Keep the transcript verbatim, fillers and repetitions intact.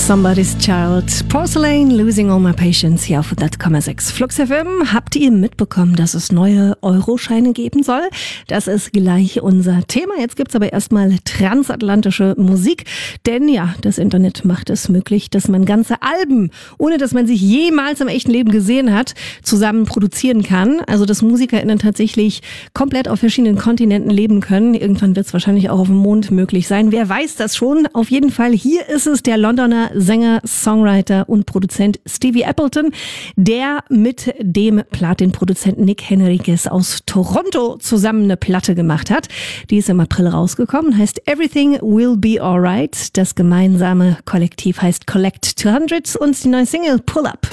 Somebody's Child, Porcelain, Losing All My Patience hier auf hundert Komma sechs Flux F M. Habt ihr mitbekommen, dass es neue Euroscheine geben soll? Das ist gleich unser Thema. Jetzt gibt's aber erstmal transatlantische Musik, denn ja, das Internet macht es möglich, dass man ganze Alben, ohne dass man sich jemals im echten Leben gesehen hat, zusammen produzieren kann. Also dass MusikerInnen tatsächlich komplett auf verschiedenen Kontinenten leben können. Irgendwann wird's wahrscheinlich auch auf dem Mond möglich sein. Wer weiß das schon? Auf jeden Fall, hier ist es der Londoner Sänger, Songwriter und Produzent Stevie Appleton, der mit dem Platin-Produzenten Nick Henriques aus Toronto zusammen eine Platte gemacht hat. Die ist im April rausgekommen, heißt Everything Will Be Alright. Das gemeinsame Kollektiv heißt Collect zweihundert und die neue Single Pull Up.